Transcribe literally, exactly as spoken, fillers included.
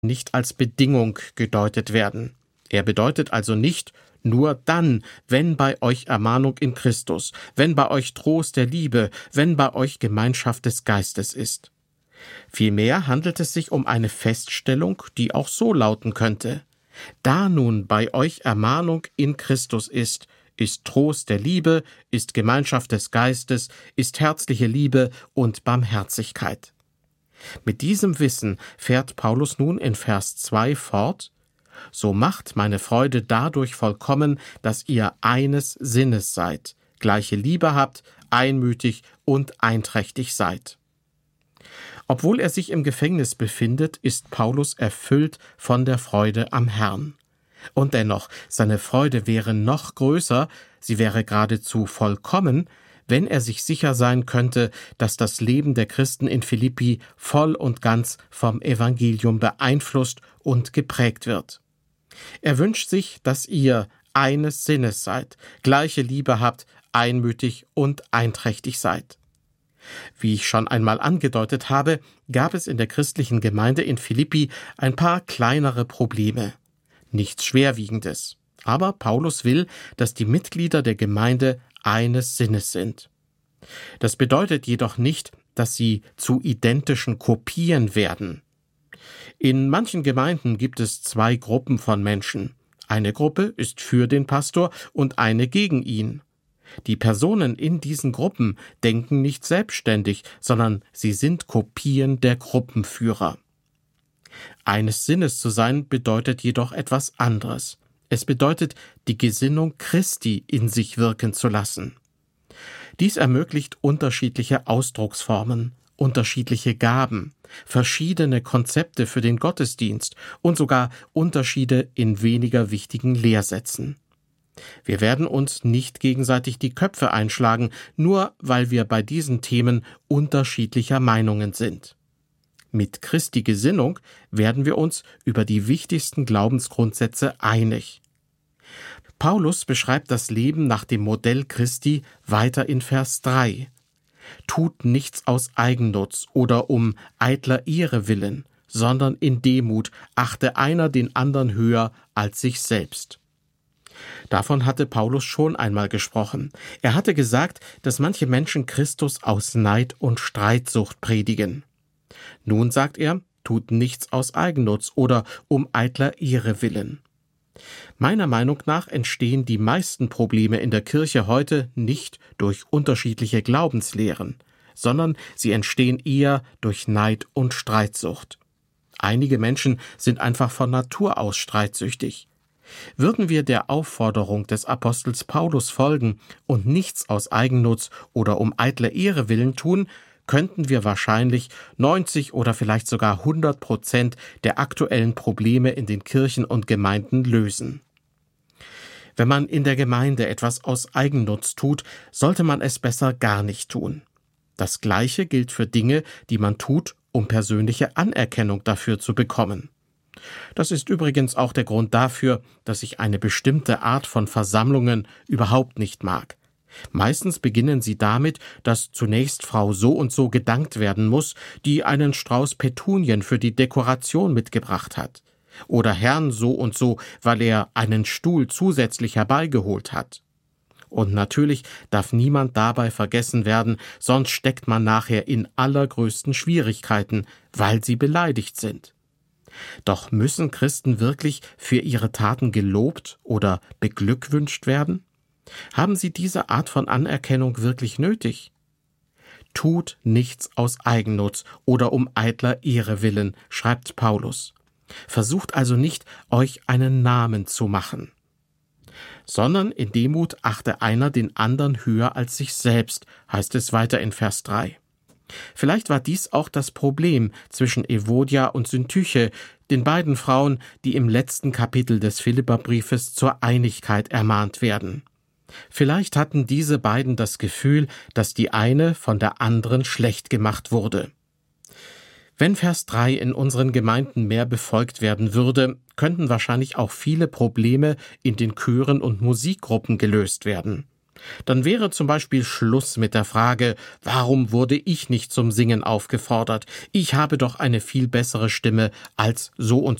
nicht als Bedingung gedeutet werden. Er bedeutet also nicht nur dann, wenn bei euch Ermahnung in Christus, wenn bei euch Trost der Liebe, wenn bei euch Gemeinschaft des Geistes ist. Vielmehr handelt es sich um eine Feststellung, die auch so lauten könnte: Da nun bei euch Ermahnung in Christus ist, ist Trost der Liebe, ist Gemeinschaft des Geistes, ist herzliche Liebe und Barmherzigkeit. Mit diesem Wissen fährt Paulus nun in Vers zwei fort: So macht meine Freude dadurch vollkommen, dass ihr eines Sinnes seid, gleiche Liebe habt, einmütig und einträchtig seid. Obwohl er sich im Gefängnis befindet, ist Paulus erfüllt von der Freude am Herrn. Und dennoch, seine Freude wäre noch größer, sie wäre geradezu vollkommen, wenn er sich sicher sein könnte, dass das Leben der Christen in Philippi voll und ganz vom Evangelium beeinflusst und geprägt wird. Er wünscht sich, dass ihr eines Sinnes seid, gleiche Liebe habt, einmütig und einträchtig seid. Wie ich schon einmal angedeutet habe, gab es in der christlichen Gemeinde in Philippi ein paar kleinere Probleme. Nichts Schwerwiegendes. Aber Paulus will, dass die Mitglieder der Gemeinde eines Sinnes sind. Das bedeutet jedoch nicht, dass sie zu identischen Kopien werden. In manchen Gemeinden gibt es zwei Gruppen von Menschen. Eine Gruppe ist für den Pastor und eine gegen ihn. Die Personen in diesen Gruppen denken nicht selbstständig, sondern sie sind Kopien der Gruppenführer. Eines Sinnes zu sein bedeutet jedoch etwas anderes. Es bedeutet, die Gesinnung Christi in sich wirken zu lassen. Dies ermöglicht unterschiedliche Ausdrucksformen, unterschiedliche Gaben, verschiedene Konzepte für den Gottesdienst und sogar Unterschiede in weniger wichtigen Lehrsätzen. Wir werden uns nicht gegenseitig die Köpfe einschlagen, nur weil wir bei diesen Themen unterschiedlicher Meinungen sind. Mit Christi Gesinnung werden wir uns über die wichtigsten Glaubensgrundsätze einig. Paulus beschreibt das Leben nach dem Modell Christi weiter in Vers drei. Tut nichts aus Eigennutz oder um eitler Ehre willen, sondern in Demut achte einer den anderen höher als sich selbst. Davon hatte Paulus schon einmal gesprochen. Er hatte gesagt, dass manche Menschen Christus aus Neid und Streitsucht predigen. Nun sagt er, tut nichts aus Eigennutz oder um eitler Ehre willen. Meiner Meinung nach entstehen die meisten Probleme in der Kirche heute nicht durch unterschiedliche Glaubenslehren, sondern sie entstehen eher durch Neid und Streitsucht. Einige Menschen sind einfach von Natur aus streitsüchtig. Würden wir der Aufforderung des Apostels Paulus folgen und nichts aus Eigennutz oder um eitler Ehre willen tun, könnten wir wahrscheinlich neunzig oder vielleicht sogar hundert Prozent der aktuellen Probleme in den Kirchen und Gemeinden lösen. Wenn man in der Gemeinde etwas aus Eigennutz tut, sollte man es besser gar nicht tun. Das Gleiche gilt für Dinge, die man tut, um persönliche Anerkennung dafür zu bekommen. Das ist übrigens auch der Grund dafür, dass ich eine bestimmte Art von Versammlungen überhaupt nicht mag. Meistens beginnen sie damit, dass zunächst Frau so und so gedankt werden muss, die einen Strauß Petunien für die Dekoration mitgebracht hat. Oder Herrn so und so, weil er einen Stuhl zusätzlich herbeigeholt hat. Und natürlich darf niemand dabei vergessen werden, sonst steckt man nachher in allergrößten Schwierigkeiten, weil sie beleidigt sind. Doch müssen Christen wirklich für ihre Taten gelobt oder beglückwünscht werden? Haben sie diese Art von Anerkennung wirklich nötig? Tut nichts aus Eigennutz oder um eitler Ehre willen, schreibt Paulus. Versucht also nicht, euch einen Namen zu machen, sondern in Demut achte einer den anderen höher als sich selbst, heißt es weiter in Vers drei. Vielleicht war dies auch das Problem zwischen Evodia und Syntyche, den beiden Frauen, die im letzten Kapitel des Philipperbriefes zur Einigkeit ermahnt werden. Vielleicht hatten diese beiden das Gefühl, dass die eine von der anderen schlecht gemacht wurde. Wenn Vers drei in unseren Gemeinden mehr befolgt werden würde, könnten wahrscheinlich auch viele Probleme in den Chören und Musikgruppen gelöst werden. Dann wäre zum Beispiel Schluss mit der Frage, warum wurde ich nicht zum Singen aufgefordert? Ich habe doch eine viel bessere Stimme als so und